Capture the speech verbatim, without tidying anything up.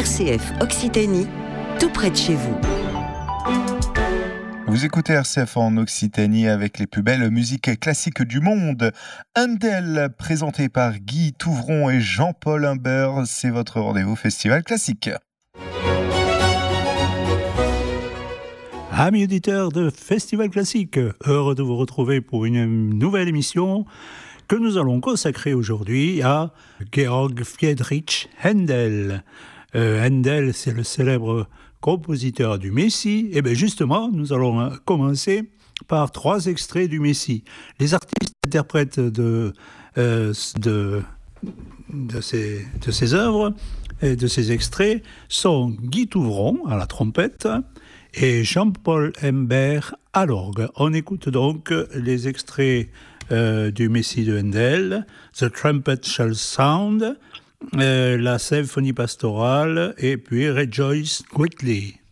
R C F Occitanie, tout près de chez vous. Vous écoutez R C F en Occitanie avec les plus belles musiques classiques du monde. Handel, présenté par Guy Touvron et Jean-Paul Humbert, c'est votre rendez-vous Festival Classique. Amis auditeurs de Festival Classique, heureux de vous retrouver pour une nouvelle émission que nous allons consacrer aujourd'hui à Georg Friedrich Händel. Euh, Händel, c'est le célèbre compositeur du Messie. Et bien justement, nous allons commencer par trois extraits du Messie. Les artistes interprètes de, euh, de, de, ces, de ces œuvres et de ces extraits sont Guy Touvron à la trompette et Jean-Paul Humbert à l'orgue. On écoute donc les extraits euh, du Messie de Händel, The Trumpet Shall Sound, euh, la symphonie pastorale et puis Rejoice Greatly.